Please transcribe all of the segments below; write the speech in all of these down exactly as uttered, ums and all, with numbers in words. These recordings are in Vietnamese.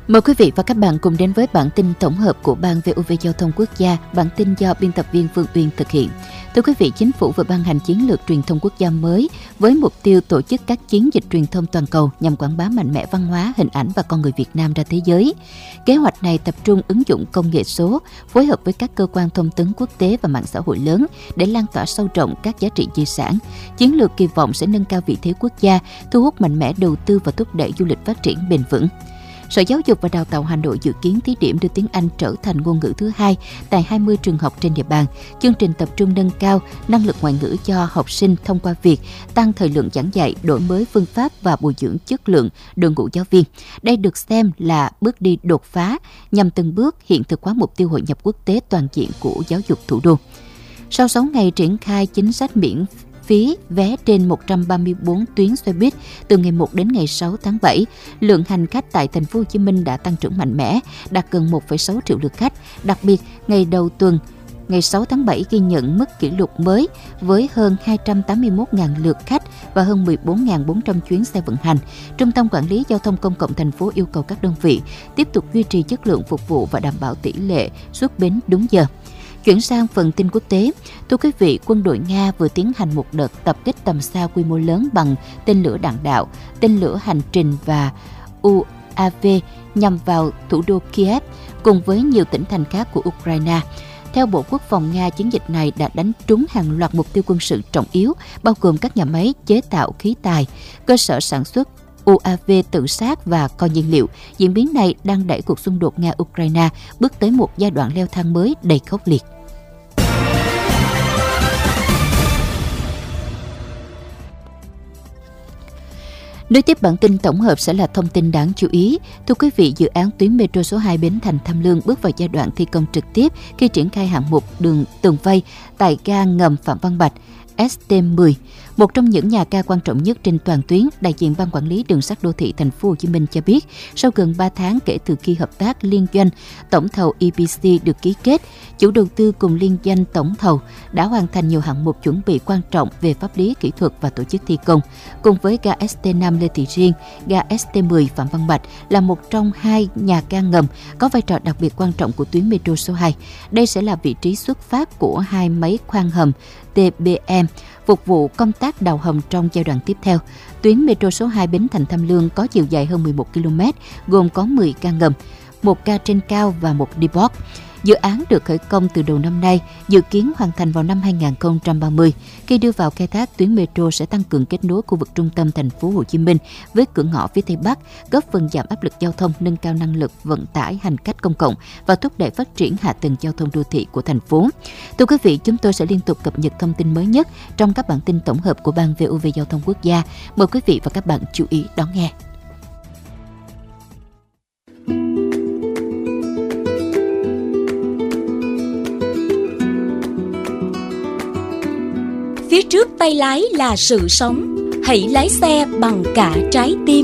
Mời quý vị và các bạn cùng đến với bản tin tổng hợp của Ban vê o vê Giao thông Quốc gia. Bản tin do biên tập viên Phương Uyên thực hiện. Thưa quý vị, Chính phủ vừa ban hành chiến lược truyền thông quốc gia mới với mục tiêu tổ chức các chiến dịch truyền thông toàn cầu nhằm quảng bá mạnh mẽ văn hóa, hình ảnh và con người Việt Nam ra thế giới. Kế hoạch này tập trung ứng dụng công nghệ số, phối hợp với các cơ quan thông tấn quốc tế và mạng xã hội lớn để lan tỏa sâu rộng các giá trị di sản. Chiến lược kỳ vọng sẽ nâng cao vị thế quốc gia, thu hút mạnh mẽ đầu tư và thúc đẩy du lịch phát triển bền vững. Sở Giáo dục và Đào tạo Hà Nội dự kiến thí điểm đưa tiếng Anh trở thành ngôn ngữ thứ hai tại hai mươi trường học trên địa bàn. Chương trình tập trung nâng cao năng lực ngoại ngữ cho học sinh thông qua việc tăng thời lượng giảng dạy, đổi mới phương pháp và bồi dưỡng chất lượng đội ngũ giáo viên. Đây được xem là bước đi đột phá nhằm từng bước hiện thực hóa mục tiêu hội nhập quốc tế toàn diện của giáo dục thủ đô. Sau sáu ngày triển khai chính sách miễn phí vé trên một trăm ba mươi tư tuyến xe buýt từ ngày một đến ngày sáu tháng bảy, lượng hành khách tại thành phố Hồ Chí Minh đã tăng trưởng mạnh mẽ, đạt gần một phẩy sáu triệu lượt khách. Đặc biệt, ngày đầu tuần, ngày sáu tháng bảy ghi nhận mức kỷ lục mới với hơn hai trăm tám mươi mốt nghìn lượt khách và hơn mười bốn nghìn bốn trăm chuyến xe vận hành. Trung tâm Quản lý Giao thông Công cộng thành phố yêu cầu các đơn vị tiếp tục duy trì chất lượng phục vụ và đảm bảo tỷ lệ xuất bến đúng giờ. Chuyển sang phần tin quốc tế, thưa quý vị, quân đội Nga vừa tiến hành một đợt tập kích tầm xa quy mô lớn bằng tên lửa đạn đạo, tên lửa hành trình và u a vê nhằm vào thủ đô Kiev cùng với nhiều tỉnh thành khác của Ukraine. Theo Bộ Quốc phòng Nga, chiến dịch này đã đánh trúng hàng loạt mục tiêu quân sự trọng yếu, bao gồm các nhà máy chế tạo khí tài, cơ sở sản xuất u a vê tự sát và kho nhiên liệu. Diễn biến này đang đẩy cuộc xung đột Nga-Ukraine bước tới một giai đoạn leo thang mới đầy khốc liệt. Nối tiếp bản tin tổng hợp sẽ là thông tin đáng chú ý. Thưa quý vị, dự án tuyến metro số hai Bến Thành Tham Lương bước vào giai đoạn thi công trực tiếp khi triển khai hạng mục đường tường vây tại ga ngầm Phạm Văn Bạch S T mười, một trong những nhà ga quan trọng nhất trên toàn tuyến. Đại diện Ban Quản lý Đường sắt Đô thị Thành phố Hồ Chí Minh cho biết, sau gần ba tháng kể từ khi hợp tác liên doanh tổng thầu e pê xê được ký kết, chủ đầu tư cùng liên doanh tổng thầu đã hoàn thành nhiều hạng mục chuẩn bị quan trọng về pháp lý, kỹ thuật và tổ chức thi công. Cùng với ga S T năm Lê Thị Riêng, ga S T mười Phạm Văn Bạch là một trong hai nhà ga ngầm có vai trò đặc biệt quan trọng của tuyến metro số hai. Đây sẽ là vị trí xuất phát của hai máy khoan hầm T B M phục vụ công tác đào hầm trong giai đoạn tiếp theo. Tuyến metro số hai Bến Thành Tham Lương có chiều dài hơn mười một ki lô mét, gồm có mười ga ngầm, một ga trên cao và một depot. Dự án được khởi công từ đầu năm nay, dự kiến hoàn thành vào năm hai không ba không. Khi đưa vào khai thác, tuyến metro sẽ tăng cường kết nối khu vực trung tâm thành phố Hồ Chí Minh với cửa ngõ phía Tây Bắc, góp phần giảm áp lực giao thông, nâng cao năng lực vận tải hành khách công cộng và thúc đẩy phát triển hạ tầng giao thông đô thị của thành phố. Thưa quý vị, chúng tôi sẽ liên tục cập nhật thông tin mới nhất trong các bản tin tổng hợp của Ban vê o vê Giao thông Quốc gia. Mời quý vị và các bạn chú ý đón nghe. Phía trước tay lái là sự sống, hãy lái xe bằng cả trái tim.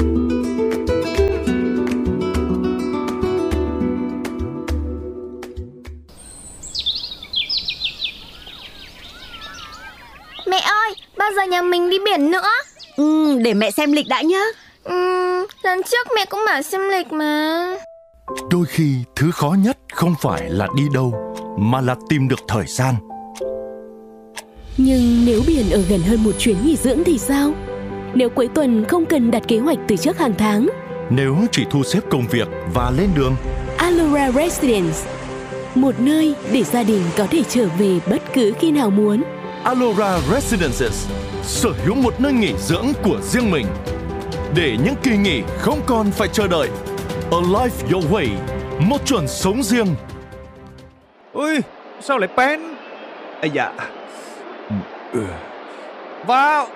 Mẹ ơi, bao giờ nhà mình đi biển nữa? Ừ, để mẹ xem lịch đã nhá. Ừ, lần trước mẹ cũng bảo xem lịch mà. Đôi khi thứ khó nhất không phải là đi đâu, mà là tìm được thời gian. Nhưng nếu biển ở gần hơn một chuyến nghỉ dưỡng thì sao? Nếu cuối tuần không cần đặt kế hoạch từ trước hàng tháng? Nếu chỉ thu xếp công việc và lên đường? Allura Residence, một nơi để gia đình có thể trở về bất cứ khi nào muốn. Allura Residences sở hữu một nơi nghỉ dưỡng của riêng mình, để những kỳ nghỉ không còn phải chờ đợi. A life your way, một chuẩn sống riêng. Ui, sao lại pen? Ây da. Vào.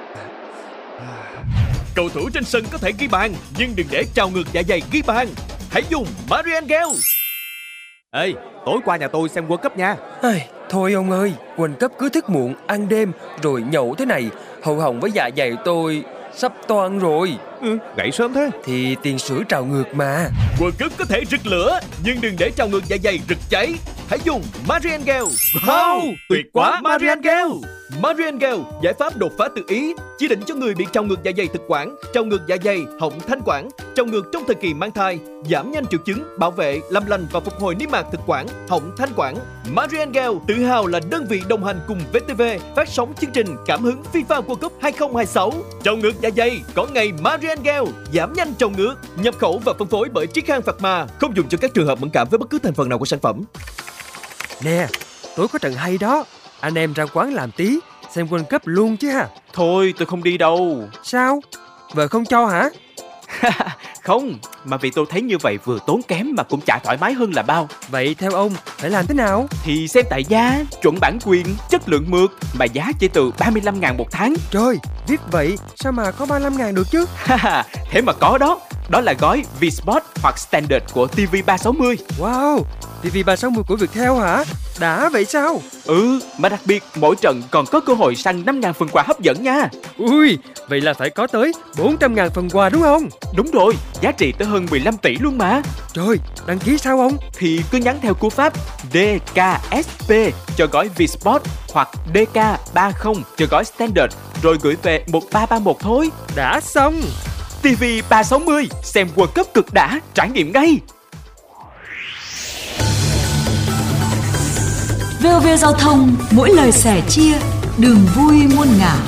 Cầu thủ trên sân có thể ghi bàn, nhưng đừng để trào ngược dạ dày ghi bàn. Hãy dùng Marian Gel. Ê, tối qua nhà tôi xem World Cup nha. Ai, thôi ông ơi, World Cup cứ thức muộn, ăn đêm, rồi nhậu thế này, hậu hỏng với dạ dày tôi sắp toang rồi. Ừ, gãy sớm thế. Thì tiền sử trào ngược mà. World Cup có thể rực lửa, nhưng đừng để trào ngược dạ dày rực cháy. Hãy dùng Marian Gel. Wow, tuyệt quá Marian Gel. Marian Gel, giải pháp đột phá từ Ý, chỉ định cho người bị trào ngược dạ dày thực quản, trào ngược dạ dày, họng thanh quản, trào ngược trong thời kỳ mang thai, giảm nhanh triệu chứng, bảo vệ, làm lành và phục hồi niêm mạc thực quản, họng, thanh quản. Mariangel tự hào là đơn vị đồng hành cùng vê tê vê phát sóng chương trình Cảm hứng FIFA World Cup hai không hai sáu. Trào ngược dạ dày có ngày Mariangel, giảm nhanh trào ngược, nhập khẩu và phân phối bởi Triết Khang Pharma, không dùng cho các trường hợp mẫn cảm với bất cứ thành phần nào của sản phẩm. Nè, tối có trận hay đó, anh em ra quán làm tí, xem World Cup luôn chứ ha. Thôi tôi không đi đâu. Sao? Vợ không cho hả? Không, mà vì tôi thấy như vậy vừa tốn kém mà cũng chả thoải mái hơn là bao. Vậy theo ông phải làm thế nào? Thì xem tại giá, chuẩn bản quyền, chất lượng mượt, mà giá chỉ từ ba mươi lăm ngàn một tháng. Trời, viết vậy sao mà có ba mươi lăm ngàn được chứ? Thế mà có đó. Đó là gói V-Sport hoặc Standard của ti vi ba sáu mươi. Wow, ti vi ba sáu mươi của Viettel hả? Đã vậy sao? Ừ, mà đặc biệt mỗi trận còn có cơ hội săn năm ngàn phần quà hấp dẫn nha. Ui, vậy là phải có tới bốn trăm ngàn phần quà đúng không? Đúng rồi, giá trị tới hơn mười lăm tỷ luôn mà. Trời, đăng ký sao ông? Thì cứ nhắn theo cú pháp đê ca ét pê cho gói V-Sport hoặc đê ca ba mươi cho gói Standard, rồi gửi về một ba ba một thôi. Đã xong. ti vi ba sáu mươi, xem World Cup cực đã, trải nghiệm ngay. vê o vê Giao thông, mỗi lời sẻ chia, đường vui muôn ngả.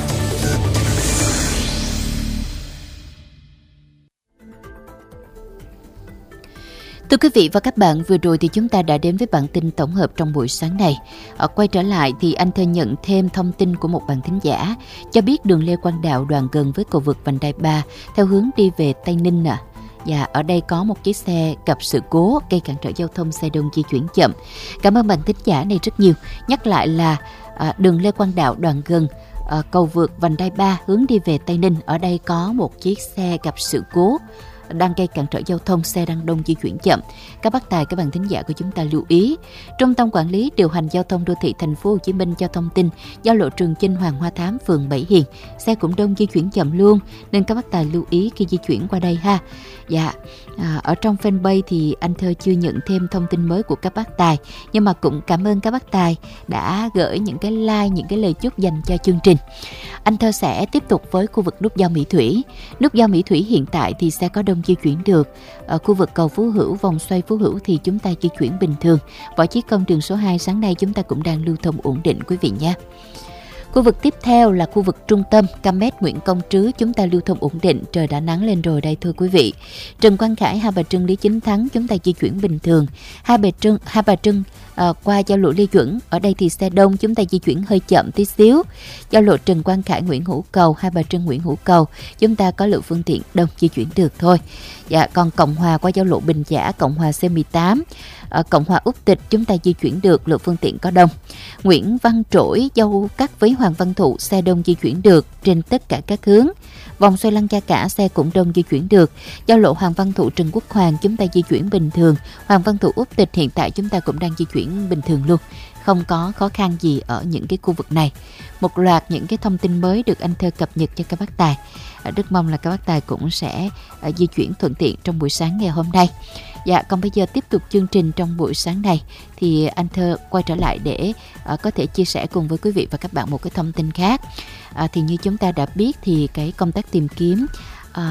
Thưa quý vị và các bạn, vừa rồi thì chúng ta đã đến với bản tin tổng hợp trong buổi sáng này. Ở quay trở lại thì anh Thơ nhận thêm thông tin của một bạn thính giả cho biết đường Lê Quang Đạo đoạn gần với cầu vượt vành đai ba theo hướng đi về Tây Ninh ạ. À. Và ở đây có một chiếc xe gặp sự cố gây cản trở giao thông, xe đông di chuyển chậm. Cảm ơn bạn thính giả này rất nhiều. Nhắc lại là à, đường Lê Quang Đạo đoạn gần à, cầu vượt vành đai ba hướng đi về Tây Ninh. Ở đây có một chiếc xe gặp sự cố đang gây cản trở giao thông, xe đang đông di chuyển chậm. Các bác tài, các bạn thính giả của chúng ta lưu ý. Trung tâm Quản lý Điều hành Giao thông Đô thị Thành phố Hồ Chí Minh cho thông tin do lộ trường Chinh Hoàng Hoa Thám, phường Bảy Hiền, xe cũng đông di chuyển chậm luôn, nên các bác tài lưu ý khi di chuyển qua đây ha. Dạ, à, ở trong fanpage thì anh Thơ chưa nhận thêm thông tin mới của các bác tài, nhưng mà cũng cảm ơn các bác tài đã gửi những cái like, những cái lời chúc dành cho chương trình. Anh Thơ sẽ tiếp tục với khu vực nút giao Mỹ Thủy. Nút giao Mỹ Thủy hiện tại thì xe có đông di chuyển được. Ở khu vực cầu Phú Hữu, vòng xoay Phú Hữu thì chúng ta di chuyển bình thường. Võ Chí Công đường số hai sáng nay chúng ta cũng đang lưu thông ổn định quý vị nha. Khu vực tiếp theo là khu vực trung tâm, Camet Nguyễn Công Trứ, chúng ta lưu thông ổn định, trời đã nắng lên rồi đây thưa quý vị. Trần Quang Khải, Hai Bà Trưng, Lý Chính Thắng chúng ta di chuyển bình thường. Hai Bà Trưng, Hai Bà Trưng à, qua giao lộ Lê Duẩn, ở đây thì xe đông, chúng ta di chuyển hơi chậm tí xíu. Giao lộ Trần Quang Khải, Nguyễn Hữu Cầu, Hai Bà Trưng, Nguyễn Hữu Cầu, chúng ta có lượng phương tiện đông di chuyển được thôi. Dạ, còn Cộng Hòa qua giao lộ Bình Giả, Cộng Hòa C mười tám, ở Cộng Hòa Úc Tịch chúng ta di chuyển được, lượng phương tiện có đông. Nguyễn Văn Trỗi, Dâu Cắt với Hoàng Văn Thụ, xe đông di chuyển được trên tất cả các hướng. Vòng xoay Lăng Cha Cả, xe cũng đông di chuyển được. Giao lộ Hoàng Văn Thụ, Trần Quốc Hoàng chúng ta di chuyển bình thường. Hoàng Văn Thụ, Úc Tịch hiện tại chúng ta cũng đang di chuyển bình thường luôn, không có khó khăn gì ở những cái khu vực này. Một loạt những cái thông tin mới được anh Thơ cập nhật cho các bác tài. Rất mong là các bác tài cũng sẽ uh, di chuyển thuận tiện trong buổi sáng ngày hôm nay. Dạ, còn bây giờ tiếp tục chương trình trong buổi sáng này thì anh Thơ quay trở lại để uh, có thể chia sẻ cùng với quý vị và các bạn một cái thông tin khác. Uh, thì như chúng ta đã biết thì cái công tác tìm kiếm uh,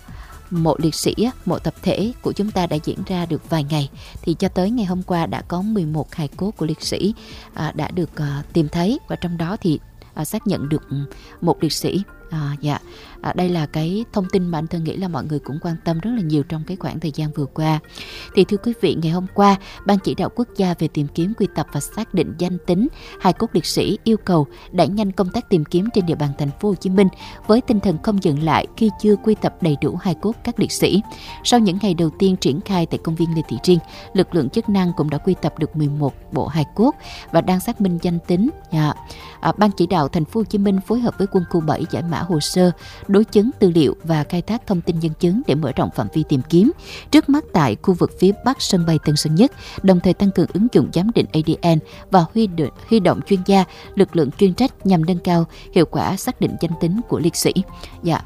mộ liệt sĩ, mộ tập thể của chúng ta đã diễn ra được vài ngày. Thì cho tới ngày hôm qua đã có mười một hài cốt của liệt sĩ uh, đã được uh, tìm thấy, và trong đó thì uh, xác nhận được một liệt sĩ. À, dạ, à, đây là cái thông tin mà anh Thơ nghĩ là mọi người cũng quan tâm rất là nhiều trong cái khoảng thời gian vừa qua. Thì thưa quý vị, ngày hôm qua, Ban Chỉ đạo Quốc gia về tìm kiếm, quy tập và xác định danh tính hài cốt liệt sĩ yêu cầu đẩy nhanh công tác tìm kiếm trên địa bàn thành phố Hồ Chí Minh với tinh thần không dừng lại khi chưa quy tập đầy đủ hài cốt các liệt sĩ. Sau những ngày đầu tiên triển khai tại công viên Lê Thị Riêng, lực lượng chức năng cũng đã quy tập được mười một bộ hài cốt và đang xác minh danh tính. Dạ. À, Ban Chỉ đạo thành phố Hồ Chí Minh phối hợp với quân khu bảy giải mã hồ sơ, đối chứng tư liệu và khai thác thông tin nhân chứng để mở rộng phạm vi tìm kiếm. Trước mắt tại khu vực phía bắc sân bay Tân Sơn Nhất, đồng thời tăng cường ứng dụng giám định a đê en và huy động, huy động chuyên gia, lực lượng chuyên trách nhằm nâng cao hiệu quả xác định danh tính của liệt sĩ. Dạ.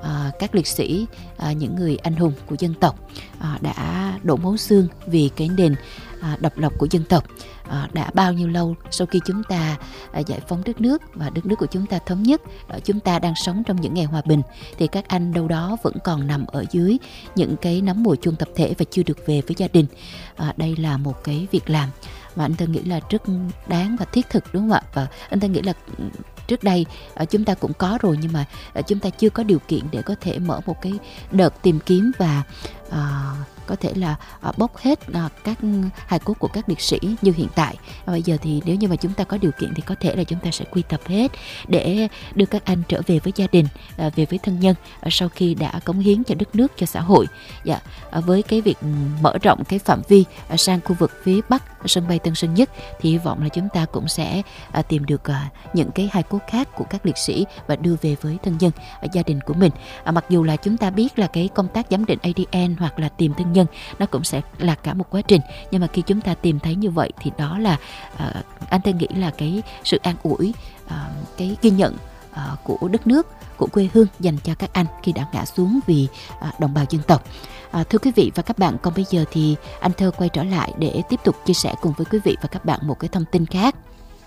à, các liệt sĩ, à, những người anh hùng của dân tộc à, đã đổ máu xương vì cái nền à, độc lập của dân tộc. À, đã bao nhiêu lâu sau khi chúng ta à, giải phóng đất nước và đất nước của chúng ta thống nhất, à, chúng ta đang sống trong những ngày hòa bình, thì các anh đâu đó vẫn còn nằm ở dưới những cái nấm mồ chôn tập thể và chưa được về với gia đình. À, đây là một cái việc làm mà anh Thơ nghĩ là rất đáng và thiết thực, đúng không ạ? Và anh Thơ nghĩ là trước đây uh, chúng ta cũng có rồi, nhưng mà uh, chúng ta chưa có điều kiện để có thể mở một cái đợt tìm kiếm và uh, có thể là uh, bốc hết uh, các hài cốt của các liệt sĩ như hiện tại. Uh, bây giờ thì nếu như mà chúng ta có điều kiện thì có thể là chúng ta sẽ quy tập hết để đưa các anh trở về với gia đình, uh, về với thân nhân uh, sau khi đã cống hiến cho đất nước, cho xã hội. Dạ, uh, với cái việc mở rộng cái phạm vi uh, sang khu vực phía Bắc sân bay Tân Sơn Nhất thì hy vọng là chúng ta cũng sẽ uh, tìm được uh, những cái hài cốt khác của các liệt sĩ và đưa về với thân nhân, uh, gia đình của mình. Uh, mặc dù là chúng ta biết là cái công tác giám định a đê en hoặc là tìm thân nhân nó cũng sẽ là cả một quá trình, nhưng mà khi chúng ta tìm thấy như vậy thì đó là uh, anh Thơ nghĩ là cái sự an ủi, uh, cái ghi nhận uh, của đất nước, của quê hương dành cho các anh khi đã ngã xuống vì uh, đồng bào dân tộc. À, thưa quý vị và các bạn, còn bây giờ thì anh Thơ quay trở lại để tiếp tục chia sẻ cùng với quý vị và các bạn một cái thông tin khác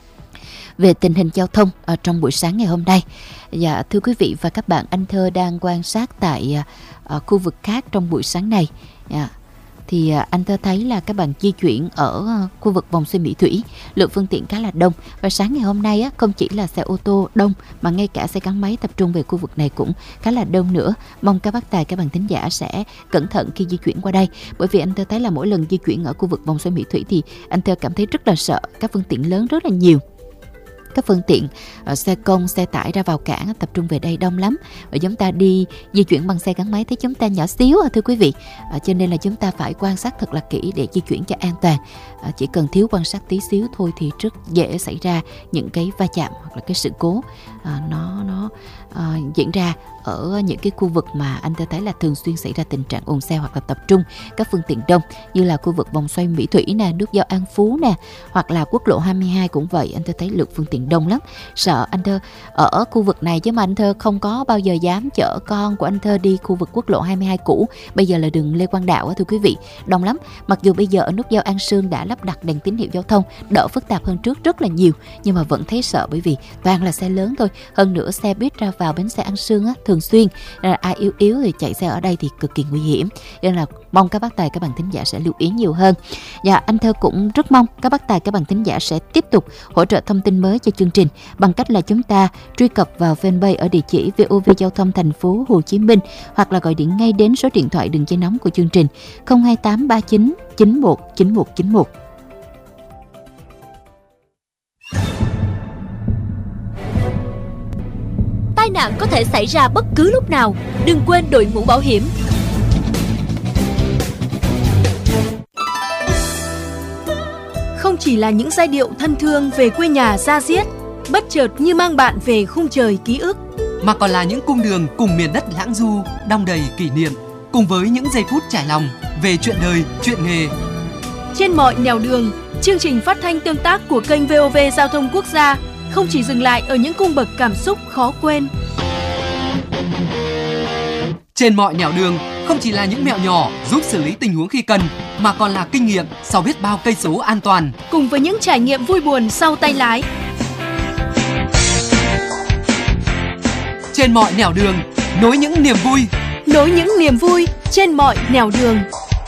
về tình hình giao thông ở trong buổi sáng ngày hôm nay. Dạ, thưa quý vị và các bạn, anh Thơ đang quan sát tại uh, khu vực khác trong buổi sáng này. Dạ. Thì uh, anh Thơ thấy là các bạn di chuyển ở uh, khu vực vòng xoay Mỹ Thủy, lượng phương tiện khá là đông. Và sáng ngày hôm nay á, không chỉ là xe ô tô đông mà ngay cả xe gắn máy tập trung về khu vực này cũng khá là đông nữa. Mong các bác tài, các bạn thính giả sẽ cẩn thận khi di chuyển qua đây, bởi vì anh Thơ thấy là mỗi lần di chuyển ở khu vực vòng xoay Mỹ Thủy thì anh Thơ cảm thấy rất là sợ. Các phương tiện lớn rất là nhiều, các phương tiện uh, xe công, xe tải ra vào cảng tập trung về đây đông lắm. Và chúng ta đi di chuyển bằng xe gắn máy thì chúng ta nhỏ xíu à, thưa quý vị. Uh, cho nên là chúng ta phải quan sát thật là kỹ để di chuyển cho an toàn. Uh, chỉ cần thiếu quan sát tí xíu thôi thì rất dễ xảy ra những cái va chạm hoặc là cái sự cố uh, nó nó uh, diễn ra ở những cái khu vực mà anh ta thấy là thường xuyên xảy ra tình trạng ùn xe hoặc là tập trung các phương tiện đông, như là khu vực vòng xoay Mỹ Thủy nè, nút giao An Phú nè, hoặc là quốc lộ hai mươi hai cũng vậy. Anh ta thấy lượng phương tiện đông lắm, sợ anh Thơ ở khu vực này, chứ mà anh Thơ không có bao giờ dám chở con của anh Thơ đi khu vực quốc lộ hai mươi hai cũ, bây giờ là đường Lê Quang Đạo, thưa quý vị, đông lắm. Mặc dù bây giờ ở nút giao An Sương đã lắp đặt đèn tín hiệu giao thông, đỡ phức tạp hơn trước rất là nhiều, nhưng mà vẫn thấy sợ, bởi vì toàn là xe lớn thôi. Hơn nữa xe buýt ra vào bến xe An Sương á, thường xuyên ai yếu yếu thì chạy xe ở đây thì cực kỳ nguy hiểm, nên là mong các bác tài, các bạn thính giả sẽ lưu ý nhiều hơn. Dạ, anh Thơ cũng rất mong các bác tài, các bạn thính giả sẽ tiếp tục hỗ trợ thông tin mới cho chương trình bằng cách là chúng ta truy cập vào fanpage ở địa chỉ vê o vê Giao thông thành phố Hồ Chí Minh, hoặc là gọi điện ngay đến số điện thoại đường dây nóng của chương trình không hai tám ba chín chín một chín một chín một. Tai nạn có thể xảy ra bất cứ lúc nào, đừng quên đội mũ bảo hiểm. Không chỉ là những giai điệu thân thương về quê nhà da diết, bất chợt như mang bạn về khung trời ký ức, mà còn là những cung đường cùng miền đất lãng du, đong đầy kỷ niệm, cùng với những giây phút trải lòng về chuyện đời, chuyện nghề. Trên mọi nẻo đường, chương trình phát thanh tương tác của kênh vê o vê Giao thông Quốc gia không chỉ dừng lại ở những cung bậc cảm xúc khó quên. Trên mọi nẻo đường không chỉ là những mẹo nhỏ giúp xử lý tình huống khi cần, mà còn là kinh nghiệm sau biết bao cây số an toàn, cùng với những trải nghiệm vui buồn sau tay lái. Trên mọi nẻo đường, nối những niềm vui, nối những niềm vui trên mọi nẻo đường.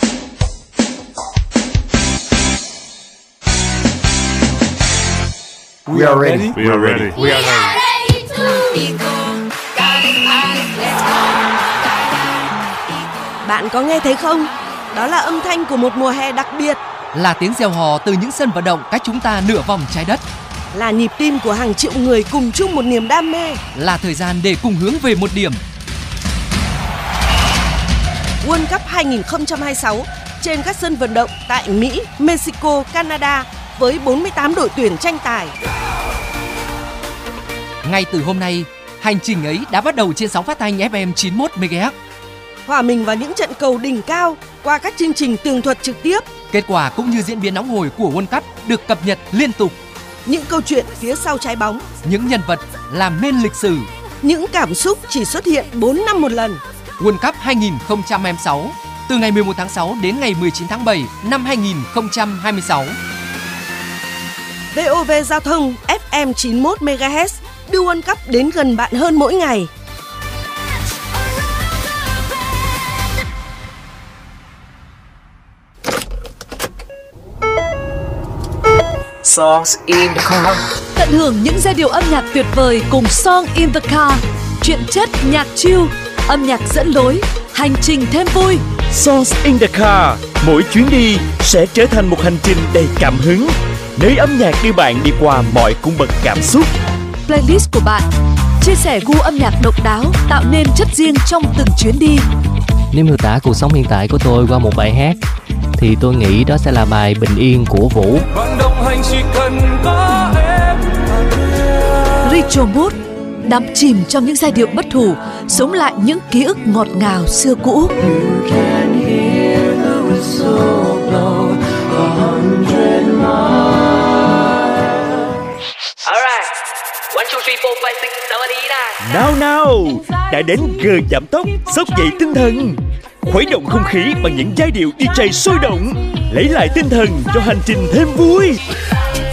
We are ready. We are ready. We are ready. Bạn có nghe thấy không? Đó là âm thanh của một mùa hè đặc biệt. Là tiếng reo hò từ những sân vận động cách chúng ta nửa vòng trái đất. Là nhịp tim của hàng triệu người cùng chung một niềm đam mê. Là thời gian để cùng hướng về một điểm. World Cup hai không hai sáu trên các sân vận động tại Mỹ, Mexico, Canada với bốn mươi tám đội tuyển tranh tài. Ngay từ hôm nay, hành trình ấy đã bắt đầu trên sóng phát thanh ép em chín mươi mốt mê ga héc. Hòa mình vào những trận cầu đỉnh cao qua các chương trình tường thuật trực tiếp. Kết quả cũng như diễn biến nóng hổi của World Cup được cập nhật liên tục. Những câu chuyện phía sau trái bóng, những nhân vật làm nên lịch sử, Những cảm xúc chỉ xuất hiện bốn năm một lần. World Cup hai không hai sáu từ ngày mười một tháng sáu đến ngày mười chín tháng bảy năm hai không hai sáu. vê o vê Giao thông ép em chín mươi mốt mê ga héc đưa World Cup đến gần bạn hơn mỗi ngày. Songs in the car. Tận hưởng những giai điệu âm nhạc tuyệt vời cùng Song in the car. Truyện chất nhạc chill, âm nhạc dẫn lối, hành trình thêm vui. Songs in the car, mỗi chuyến đi sẽ trở thành một hành trình đầy cảm hứng, nơi âm nhạc đưa bạn đi qua mọi cung bậc cảm xúc. Playlist của bạn chia sẻ gu âm nhạc độc đáo, tạo nên chất riêng trong từng chuyến đi. Nếu miêu tả cuộc sống hiện tại của tôi qua một bài hát thì tôi nghĩ đó sẽ là bài Bình Yên của Vũ. Bạn đồng hành chỉ cần có em. Retro Mood, đắm chìm trong những giai điệu bất hủ, sống lại những ký ức ngọt ngào xưa cũ. Nào nào, đã đến giờ giảm tốc, xốc dậy tinh thần. Khuấy động không khí bằng những giai điệu đi jay sôi động, lấy lại tinh thần cho hành trình thêm vui.